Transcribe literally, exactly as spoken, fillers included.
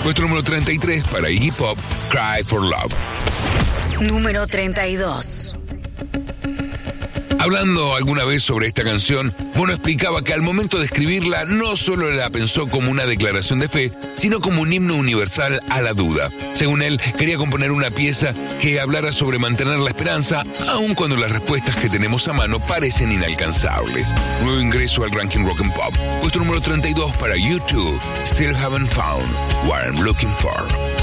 Puesto número treinta y tres para Iggy Pop, Cry for Love. Número treinta y dos. Hablando alguna vez sobre esta canción, Bono explicaba que al momento de escribirla no solo la pensó como una declaración de fe, sino como un himno universal a la duda. Según él, quería componer una pieza que hablara sobre mantener la esperanza, aun cuando las respuestas que tenemos a mano parecen inalcanzables. Nuevo ingreso al ranking Rock and Pop. Puesto número treinta y dos para U dos, Still Haven't Found What I'm Looking For.